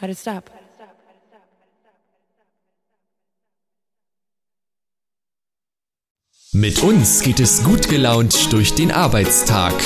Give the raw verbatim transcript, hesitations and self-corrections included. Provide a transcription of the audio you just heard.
Let it stop. Mit uns geht es gut gelaunt durch den Arbeitstag.